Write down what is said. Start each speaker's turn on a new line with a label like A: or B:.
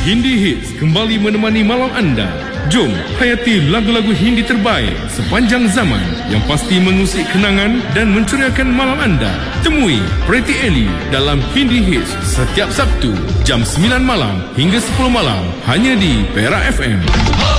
A: Hindi Hits kembali menemani malam anda. Jom hayati lagu-lagu Hindi terbaik sepanjang zaman yang pasti mengusik kenangan dan menceriakan malam anda. Temui Pretty Ellie dalam Hindi Hits setiap Sabtu jam 9 malam hingga 10 malam hanya di Perak FM.